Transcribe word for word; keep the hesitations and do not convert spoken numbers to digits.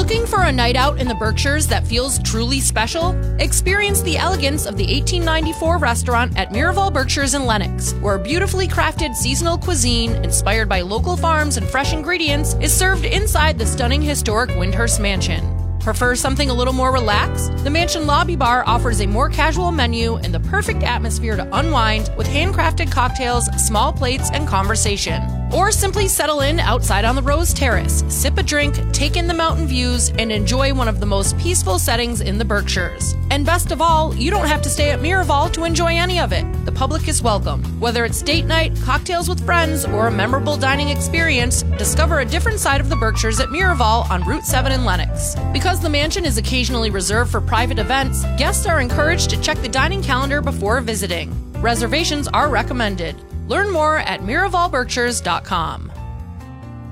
Looking for a night out in the Berkshires that feels truly special? Experience the elegance of the eighteen ninety-four restaurant at Miraval Berkshires in Lenox, where beautifully crafted seasonal cuisine inspired by local farms and fresh ingredients is served inside the stunning historic Wyndhurst Mansion. Prefer something a little more relaxed? The Mansion Lobby Bar offers a more casual menu and the perfect atmosphere to unwind with handcrafted cocktails, small plates, and conversation. Or simply settle in outside on the Rose Terrace, sip a drink, take in the mountain views, and enjoy one of the most peaceful settings in the Berkshires. And best of all, you don't have to stay at Miraval to enjoy any of it. The public is welcome. Whether it's date night, cocktails with friends, or a memorable dining experience, discover a different side of the Berkshires at Miraval on Route seven in Lenox. Because the mansion is occasionally reserved for private events, guests are encouraged to check the dining calendar before visiting. Reservations are recommended. Learn more at miraval berkshires dot com.